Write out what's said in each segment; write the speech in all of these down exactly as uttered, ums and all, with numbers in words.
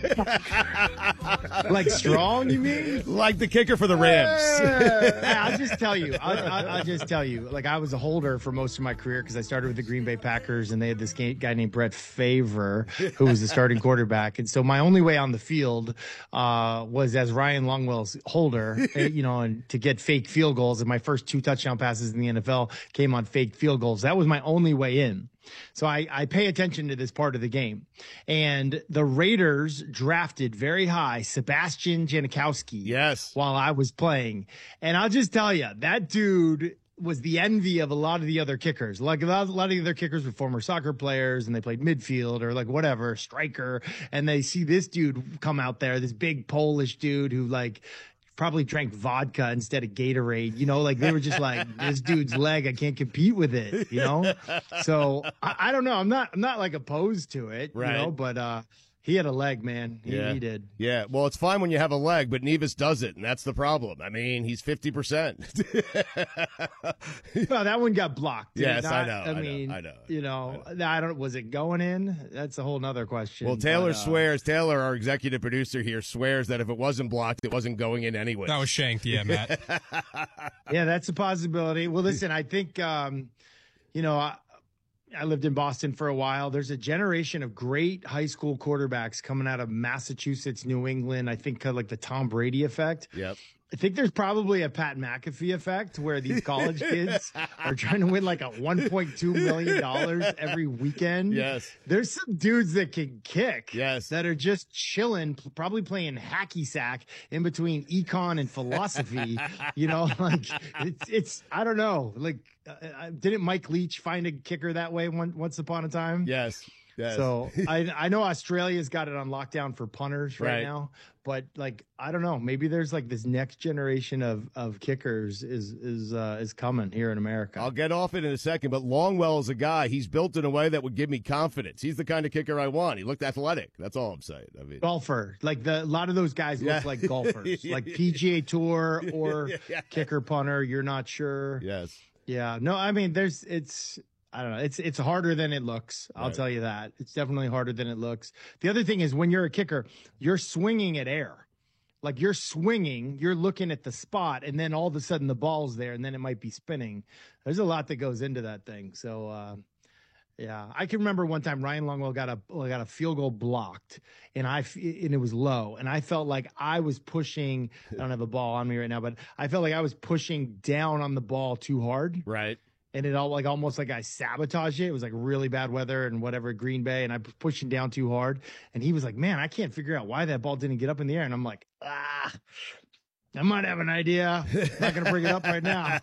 Like strong, you mean? Like the kicker for the Rams. Uh, I'll just tell you. I'll, I'll, I'll just tell you. Like, I was a holder for most of my career because I started with the Green Bay Packers, and they had this guy named Brett Favre who was the starting quarterback. And so my only way on the field uh, was as Ryan Longwell's holder, you know, and to get fake field goals. And my first two touchdown passes in the N F L came on fake field goals. That was my only way in. So I, I pay attention to this part of the game. And the Raiders drafted very high Sebastian Janikowski. Yes. While I was playing. And I'll just tell you, that dude was the envy of a lot of the other kickers. Like a lot, a lot of the other kickers were former soccer players and they played midfield or like whatever, striker. And they see this dude come out there, this big Polish dude who like probably drank vodka instead of Gatorade, you know, like they were just like, this dude's leg, I can't compete with it, you know? So I, I don't know. I'm not, I'm not like opposed to it, right. you know, but, uh, he had a leg, man. He, yeah. he did. Yeah. Well, it's fine when you have a leg, but Nevis does it, and that's the problem. I mean, he's fifty percent. Well, that one got blocked. Yes, Not, I know. I, I mean, know, I know. You know, I, know. I don't. Was it going in? That's a whole nother question. Well, Taylor but, uh, swears. Taylor, our executive producer here, swears that if it wasn't blocked, it wasn't going in anyway. That was shanked, yeah, Matt. Yeah, that's a possibility. Well, listen, I think, um, you know, I, I lived in Boston for a while. There's a generation of great high school quarterbacks coming out of Massachusetts, New England. I think kind of like the Tom Brady effect. Yep. I think there's probably a Pat McAfee effect where these college kids are trying to win like a one point two million dollars every weekend. Yes. There's some dudes that can kick. Yes. That are just chilling, probably playing hacky sack in between econ and philosophy. You know, like it's, it's, I don't know. Like, uh, didn't Mike Leach find a kicker that way one, once upon a time? Yes. Yes. So I I know Australia's got it on lockdown for punters right, Right. now, but like I don't know, maybe there's like this next generation of of kickers is is uh, is coming here in America. I'll get off it in a second, but Longwell is a guy. He's built in a way that would give me confidence. He's the kind of kicker I want. He looked athletic. That's all I'm saying. I mean, Golfer, like the a lot of those guys Yeah. look like golfers, like P G A Tour or Yeah. kicker punter. You're not sure. yes. Yeah, no, I mean, there's it's. I don't know. It's it's harder than it looks. I'll Right. tell you that. It's definitely harder than it looks. The other thing is when you're a kicker, you're swinging at air. Like you're swinging, you're looking at the spot, and then all of a sudden the ball's there, and then it might be spinning. There's a lot that goes into that thing. So, uh, yeah, I can remember one time Ryan Longwell got a got a field goal blocked, and I and it was low, and I felt like I was pushing. I don't have a ball on me right now, but I felt like I was pushing down on the ball too hard. Right. And it all like almost like I sabotaged it. It was like really bad weather and whatever, Green Bay, and I was pushing down too hard. And he was like, man, I can't figure out why that ball didn't get up in the air. And I'm like, ah, I might have an idea. I'm not going to bring it up right now.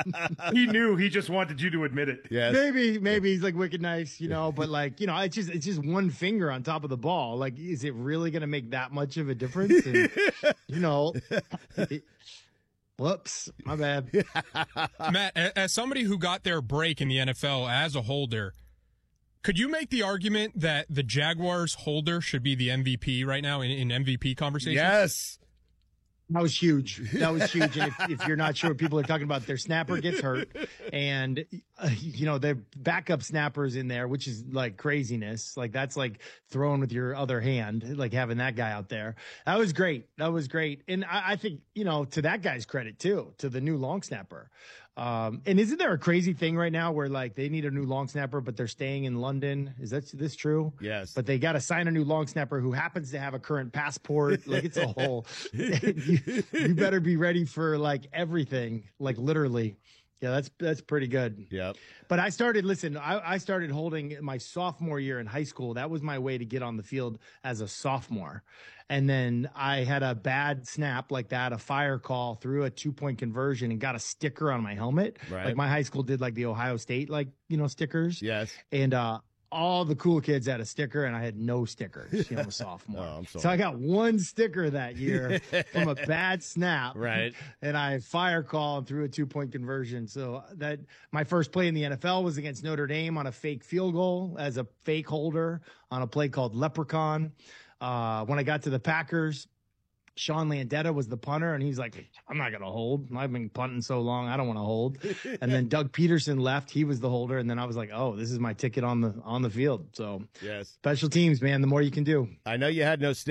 He knew. He just wanted you to admit it. Yes. Maybe, maybe he's like wicked nice, you know, but like, you know, it's just, it's just one finger on top of the ball. Like, is it really going to make that much of a difference? And, you know, it, whoops, my bad. Matt, a- as somebody who got their break in the N F L as a holder, could you make the argument that the Jaguars holder should be the M V P right now in, in M V P conversation? Yes. That was huge. That was huge. And if, if you're not sure what people are talking about, their snapper gets hurt, and uh, you know their backup snappers in there, which is like craziness. Like that's like throwing with your other hand, like having that guy out there. That was great. That was great. And I, I think you know to that guy's credit too, to the new long snapper. Um, and isn't there a crazy thing right now where like they need a new long snapper, but they're staying in London? Is that this true? Yes. But they got to sign a new long snapper who happens to have a current passport. Like it's a whole, you, you better be ready for like everything, like literally. Yeah, that's, that's pretty good. Yep. But I started, listen, I, I started holding my sophomore year in high school. That was my way to get on the field as a sophomore. And then I had a bad snap like that, a fire call through a two point conversion and got a sticker on my helmet. Right. Like my high school did like the Ohio State, like, you know, stickers. Yes. And, uh, all the cool kids had a sticker and I had no stickers, you know, I'm a sophomore. Oh, I'm sorry. So I got one sticker that year from a bad snap. Right. And I fire call and threw a two point conversion. So that my first play in the N F L was against Notre Dame on a fake field goal as a fake holder on a play called Leprechaun. Uh, when I got to the Packers, Sean Landetta was the punter, and he's like, I'm not going to hold. I've been punting so long. I don't want to hold. And then Doug Peterson left. He was the holder. And then I was like, oh, this is my ticket on the on the field. So Yes. special teams, man, the more you can do. I know you had no